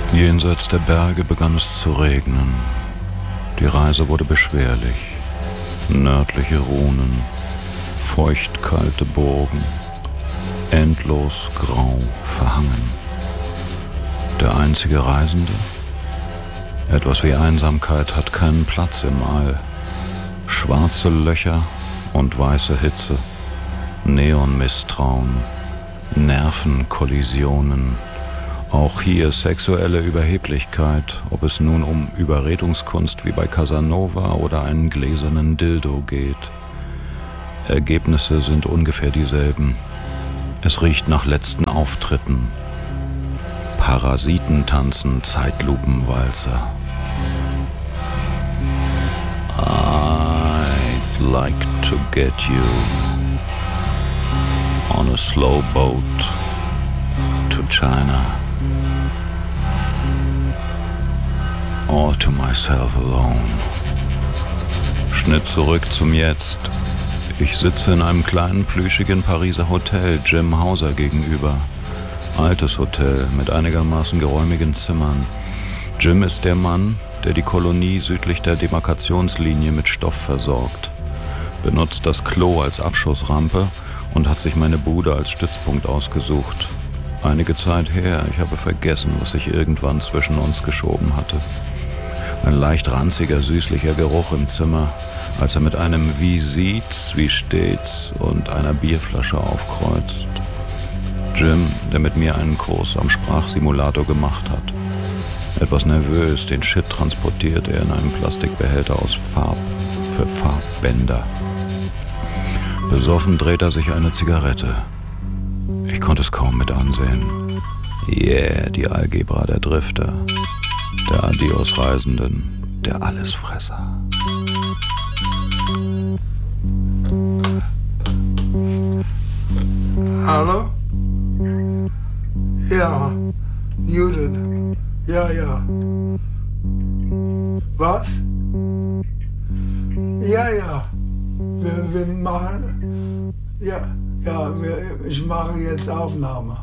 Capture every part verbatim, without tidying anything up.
Jenseits der Berge begann es zu regnen. Die Reise wurde beschwerlich. Nördliche Runen, feuchtkalte Burgen, endlos grau verhangen. Der einzige Reisende? Etwas wie Einsamkeit hat keinen Platz im All. Schwarze Löcher und weiße Hitze, Neonmisstrauen, Nervenkollisionen, auch hier sexuelle Überheblichkeit, ob es nun um Überredungskunst wie bei Casanova oder einen gläsernen Dildo geht. Ergebnisse sind ungefähr dieselben. Es riecht nach letzten Auftritten. Parasiten tanzen Zeitlupenwalzer. I'd like to get you on a slow boat to China, or to myself alone. Schnitt zurück zum Jetzt. Ich sitze in einem kleinen, plüschigen Pariser Hotel Jim Hauser gegenüber. Altes Hotel mit einigermaßen geräumigen Zimmern. Jim ist der Mann, der die Kolonie südlich der Demarkationslinie mit Stoff versorgt, benutzt das Klo als Abschussrampe und hat sich meine Bude als Stützpunkt ausgesucht. Einige Zeit her, ich habe vergessen, was sich irgendwann zwischen uns geschoben hatte. Ein leicht ranziger, süßlicher Geruch im Zimmer, als er mit einem "Wie sieht's, wie steht's" und einer Bierflasche aufkreuzt. Jim, der mit mir einen Kurs am Sprachsimulator gemacht hat. Etwas nervös, den Shit transportiert er in einem Plastikbehälter aus Farb für Farbbänder. Besoffen dreht er sich eine Zigarette. Ich konnte es kaum mit ansehen. Yeah, die Algebra der Drifter, der Adios-Reisenden, der Allesfresser. Hallo? Ja, Judith. Ja, ja. Was? Ja, ja. Wir, wir machen... Ja, ja, wir, ich mache jetzt Aufnahme.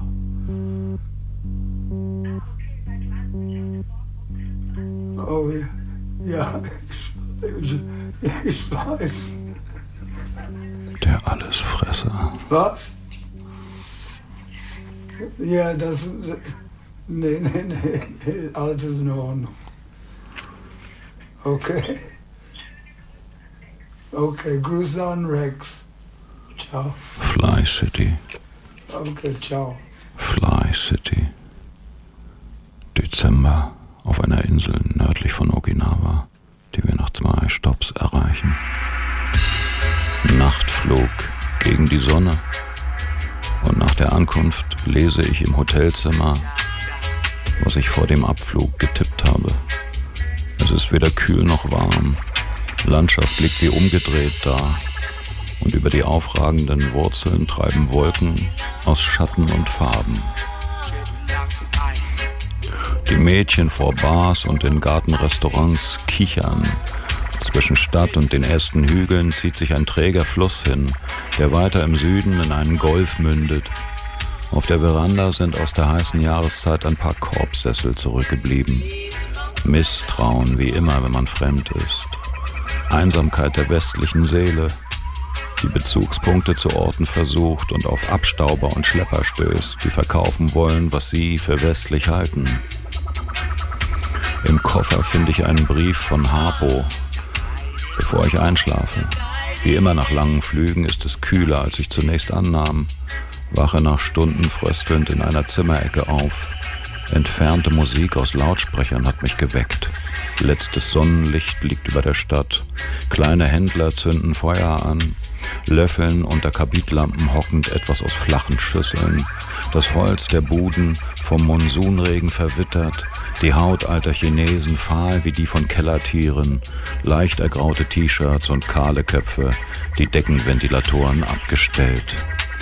Oh, ja, ich, ich, ich weiß. Der Allesfresser. Was? Ja, das... Nee, nee, nee, alles ist in Ordnung. Okay. Okay, Grüße an Rex. Ciao. Fly City. Okay, ciao. Fly City. Dezember auf einer Insel nördlich von Okinawa, die wir nach zwei Stopps erreichen. Nachtflug gegen die Sonne. Und nach der Ankunft lese ich im Hotelzimmer, was ich vor dem Abflug getippt habe. Es ist weder kühl noch warm. Landschaft liegt wie umgedreht da. Und über die aufragenden Wurzeln treiben Wolken aus Schatten und Farben. Die Mädchen vor Bars und in Gartenrestaurants kichern. Zwischen Stadt und den ersten Hügeln zieht sich ein träger Fluss hin, der weiter im Süden in einen Golf mündet. Auf der Veranda sind aus der heißen Jahreszeit ein paar Korbsessel zurückgeblieben. Misstrauen, wie immer, wenn man fremd ist. Einsamkeit der westlichen Seele, die Bezugspunkte zu Orten versucht und auf Abstauber und Schlepper stößt, die verkaufen wollen, was sie für westlich halten. Im Koffer finde ich einen Brief von Harpo, bevor ich einschlafe. Wie immer nach langen Flügen ist es kühler, als ich zunächst annahm. Wache nach Stunden fröstelnd in einer Zimmerecke auf. Entfernte Musik aus Lautsprechern hat mich geweckt. Letztes Sonnenlicht liegt über der Stadt. Kleine Händler zünden Feuer an, löffeln unter Kabitlampen hockend etwas aus flachen Schüsseln. Das Holz der Buden vom Monsunregen verwittert, die Haut alter Chinesen fahl wie die von Kellertieren, leicht ergraute T-Shirts und kahle Köpfe, die Deckenventilatoren abgestellt.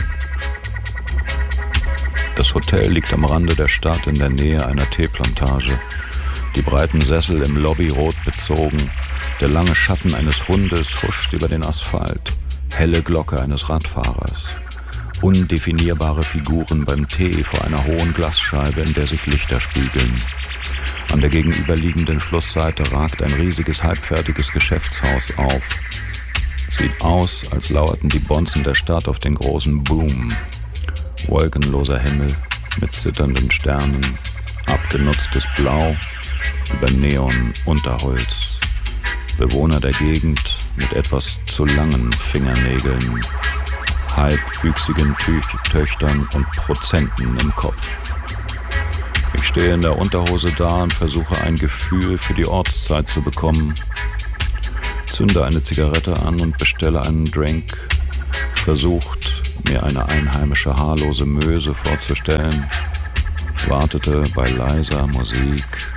Das Hotel liegt am Rande der Stadt in der Nähe einer Teeplantage. Die breiten Sessel im Lobby rot bezogen. Der lange Schatten eines Hundes huscht über den Asphalt. Helle Glocke eines Radfahrers. Undefinierbare Figuren beim Tee vor einer hohen Glasscheibe, in der sich Lichter spiegeln. An der gegenüberliegenden Flussseite ragt ein riesiges, halbfertiges Geschäftshaus auf. Sieht aus, als lauerten die Bonzen der Stadt auf den großen Boom. Wolkenloser Himmel mit zitternden Sternen, abgenutztes Blau über Neon-Unterholz. Bewohner der Gegend mit etwas zu langen Fingernägeln, halbwüchsigen Tü- Töchtern und Prozenten im Kopf. Ich stehe in der Unterhose da und versuche ein Gefühl für die Ortszeit zu bekommen. Zünde eine Zigarette an und bestelle einen Drink. Versucht, mir eine einheimische haarlose Möse vorzustellen. Wartete bei leiser Musik